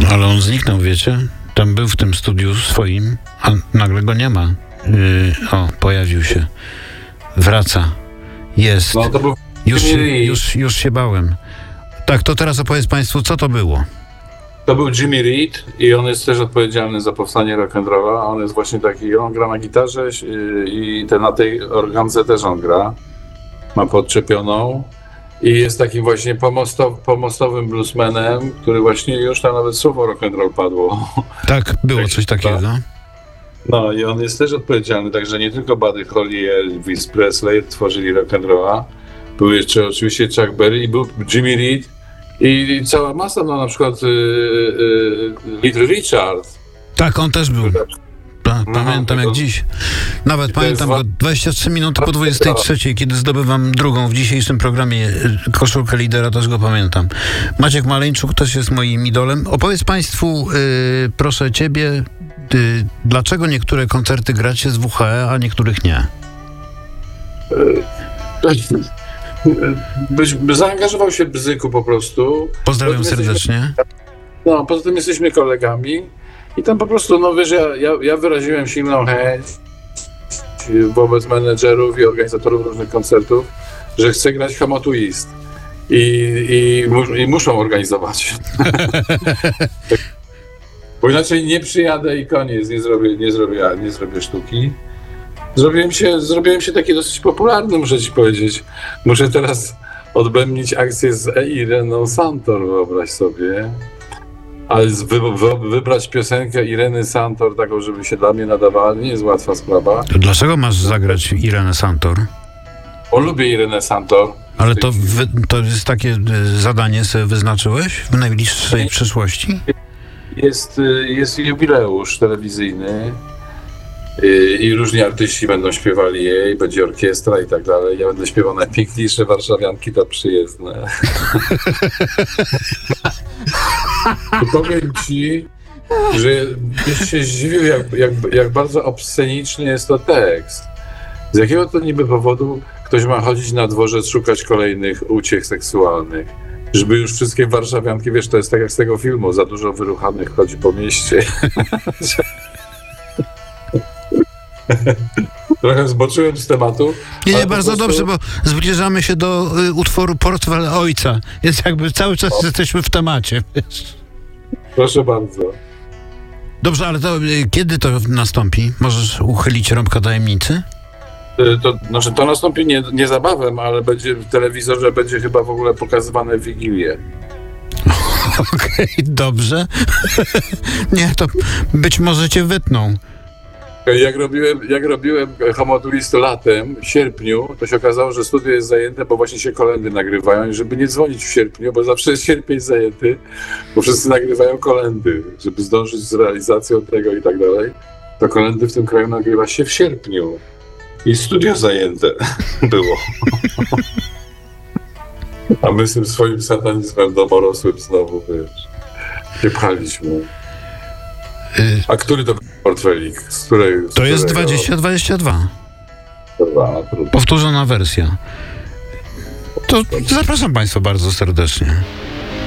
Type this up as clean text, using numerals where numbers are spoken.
Ale on zniknął, wiecie? Tam był w tym studiu swoim, a nagle go nie ma. Pojawił się. Wraca. Jest. No to był Już się bałem. Tak, to teraz opowiedz państwu, co to było. To był Jimmy Reed i on jest też odpowiedzialny za powstanie rock'n'rolla. On jest właśnie taki, on gra na gitarze i na tej organce też on gra. Ma podczepioną i jest takim właśnie pomostowym bluesmanem, który właśnie już tam nawet słowo rock'n'roll padło. Tak, było coś takiego. No i on jest też odpowiedzialny, także nie tylko Buddy Holly i Elvis Presley tworzyli rock'n'rolla. Był jeszcze oczywiście Chuck Berry i był Jimmy Reed i cała masa, no na przykład Little Richard. Tak, on też był. Pamiętam jak dziś. Nawet pamiętam go 23 minuty po 23, kiedy zdobywam drugą w dzisiejszym programie koszulkę lidera, też go pamiętam. Maciek Maleńczuk też jest moim idolem. Opowiedz państwu, proszę ciebie, dlaczego niektóre koncerty gracie z WHE, a niektórych nie? Zaangażował się Bzyku po prostu. Pozdrawiam serdecznie. No, poza tym jesteśmy kolegami i tam po prostu, no wiesz, ja wyraziłem silną chęć wobec menedżerów i organizatorów różnych koncertów, że chcę grać Homo Twist i muszą organizować. Bo inaczej nie przyjadę i koniec, nie zrobię sztuki. Zrobiłem się taki dosyć popularny, muszę ci powiedzieć. Muszę teraz odbębnić akcję z Ireną Santor, wyobraź sobie. Ale wybrać piosenkę Ireny Santor, taką, żeby się dla mnie nadawała, nie jest łatwa sprawa. To dlaczego masz zagrać Irenę Santor? Bo lubię Irenę Santor. Ale to jest takie zadanie, sobie wyznaczyłeś w najbliższej przyszłości? Jest jubileusz telewizyjny i różni artyści będą śpiewali jej, będzie orkiestra i tak dalej. Ja będę śpiewał najpiękniejsze warszawianki tam przyjezdne. I powiem ci, że byś się zdziwił, jak bardzo obsceniczny jest to tekst. Z jakiego to niby powodu ktoś ma chodzić na dworzec, szukać kolejnych uciech seksualnych? Żeby już wszystkie warszawianki, wiesz, to jest tak jak z tego filmu, za dużo wyruchanych chodzi po mieście. Trochę zboczyłem z tematu. Nie, bardzo dobrze, bo zbliżamy się do utworu Portfel Ojca, więc jakby cały czas jesteśmy w temacie. Wiesz. Proszę bardzo. Dobrze, ale to kiedy to nastąpi? Możesz uchylić rąbka tajemnicy? To nastąpi niezabawem, ale będzie w telewizorze, będzie chyba w ogóle pokazywane w Wigilię. Okej, dobrze. Nie, to być może cię wytną. Jak robiłem Homo Twist latem, w sierpniu, to się okazało, że studio jest zajęte, bo właśnie się kolędy nagrywają i żeby nie dzwonić w sierpniu, bo zawsze jest sierpień zajęty, bo wszyscy nagrywają kolędy, żeby zdążyć z realizacją tego i tak dalej, to kolędy w tym kraju nagrywa się w sierpniu i studio zajęte było. A my z tym swoim satanizmem domorosłym znowu, wiesz, się pchaliśmy. A który to portfelik? To jest 2022. Powtórzona wersja. To zapraszam państwa bardzo serdecznie.